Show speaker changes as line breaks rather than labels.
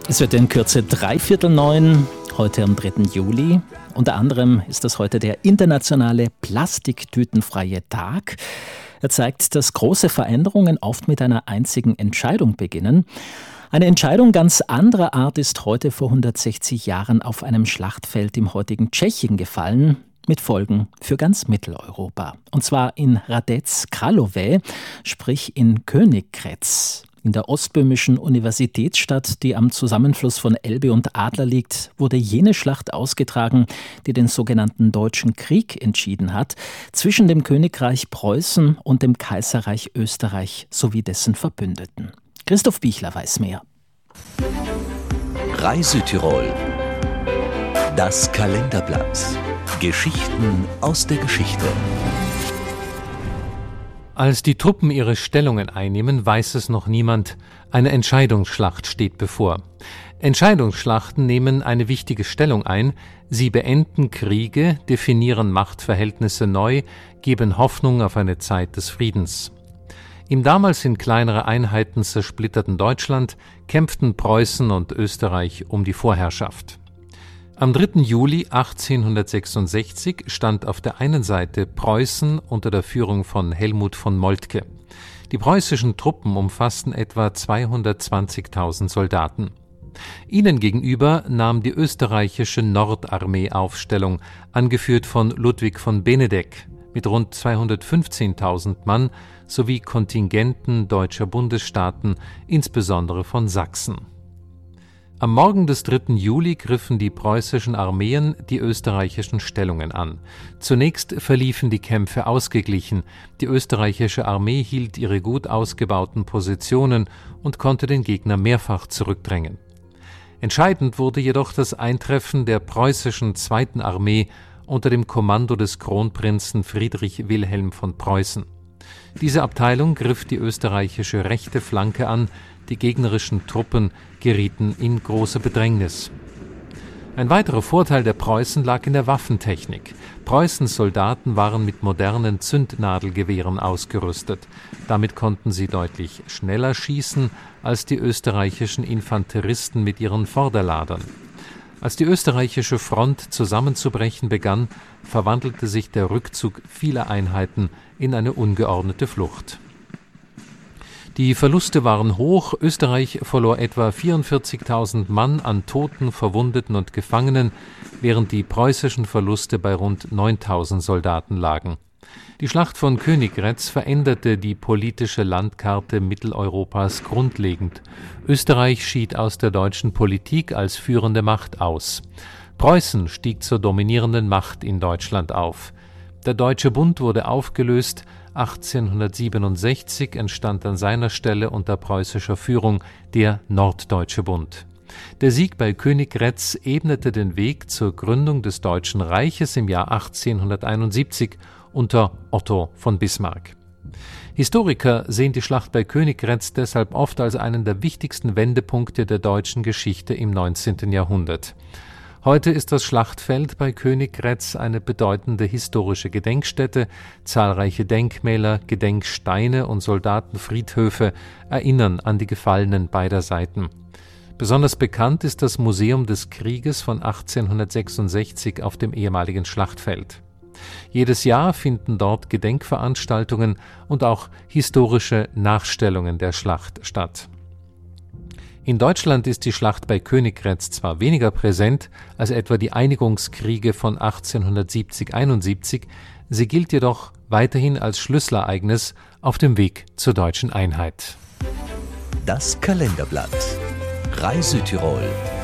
Es wird in Kürze 8:45, heute am 3. Juli. Unter anderem ist das heute der internationale plastiktütenfreie Tag. Er zeigt, dass große Veränderungen oft mit einer einzigen Entscheidung beginnen. Eine Entscheidung ganz anderer Art ist heute vor 160 Jahren auf einem Schlachtfeld im heutigen Tschechien gefallen, mit Folgen für ganz Mitteleuropa. Und zwar in Hradec Králové, sprich in Königgrätz. In der ostböhmischen Universitätsstadt, die am Zusammenfluss von Elbe und Adler liegt, wurde jene Schlacht ausgetragen, die den sogenannten Deutschen Krieg entschieden hat, zwischen dem Königreich Preußen und dem Kaiserreich Österreich sowie dessen Verbündeten. Christoph Bichler weiß mehr.
Reisütirol. Das Kalenderblatt. Geschichten aus der Geschichte.
Als die Truppen ihre Stellungen einnehmen, weiß es noch niemand. Eine Entscheidungsschlacht steht bevor. Entscheidungsschlachten nehmen eine wichtige Stellung ein. Sie beenden Kriege, definieren Machtverhältnisse neu, geben Hoffnung auf eine Zeit des Friedens. Im damals in kleinere Einheiten zersplitterten Deutschland kämpften Preußen und Österreich um die Vorherrschaft. Am 3. Juli 1866 stand auf der einen Seite Preußen unter der Führung von Helmut von Moltke. Die preußischen Truppen umfassten etwa 220.000 Soldaten. Ihnen gegenüber nahm die österreichische Nordarmee Aufstellung, angeführt von Ludwig von Benedek, mit rund 215.000 Mann sowie Kontingenten deutscher Bundesstaaten, insbesondere von Sachsen. Am Morgen des 3. Juli griffen die preußischen Armeen die österreichischen Stellungen an. Zunächst verliefen die Kämpfe ausgeglichen. Die österreichische Armee hielt ihre gut ausgebauten Positionen und konnte den Gegner mehrfach zurückdrängen. Entscheidend wurde jedoch das Eintreffen der preußischen 2. Armee unter dem Kommando des Kronprinzen Friedrich Wilhelm von Preußen. Diese Abteilung griff die österreichische rechte Flanke an, die gegnerischen Truppen gerieten in große Bedrängnis. Ein weiterer Vorteil der Preußen lag in der Waffentechnik. Preußens Soldaten waren mit modernen Zündnadelgewehren ausgerüstet. Damit konnten sie deutlich schneller schießen als die österreichischen Infanteristen mit ihren Vorderladern. Als die österreichische Front zusammenzubrechen begann, verwandelte sich der Rückzug vieler Einheiten in eine ungeordnete Flucht. Die Verluste waren hoch. Österreich verlor etwa 44.000 Mann an Toten, Verwundeten und Gefangenen, während die preußischen Verluste bei rund 9.000 Soldaten lagen. Die Schlacht von Königgrätz veränderte die politische Landkarte Mitteleuropas grundlegend. Österreich schied aus der deutschen Politik als führende Macht aus. Preußen stieg zur dominierenden Macht in Deutschland auf. Der Deutsche Bund wurde aufgelöst. 1867 entstand an seiner Stelle unter preußischer Führung der Norddeutsche Bund. Der Sieg bei Königgrätz ebnete den Weg zur Gründung des Deutschen Reiches im Jahr 1871 unter Otto von Bismarck. Historiker sehen die Schlacht bei Königgrätz deshalb oft als einen der wichtigsten Wendepunkte der deutschen Geschichte im 19. Jahrhundert. Heute ist das Schlachtfeld bei Königgrätz eine bedeutende historische Gedenkstätte. Zahlreiche Denkmäler, Gedenksteine und Soldatenfriedhöfe erinnern an die Gefallenen beider Seiten. Besonders bekannt ist das Museum des Krieges von 1866 auf dem ehemaligen Schlachtfeld. Jedes Jahr finden dort Gedenkveranstaltungen und auch historische Nachstellungen der Schlacht statt. In Deutschland ist die Schlacht bei Königgrätz zwar weniger präsent als etwa die Einigungskriege von 1870-71, sie gilt jedoch weiterhin als Schlüsselereignis auf dem Weg zur deutschen Einheit.
Das Kalenderblatt. Reisütirol.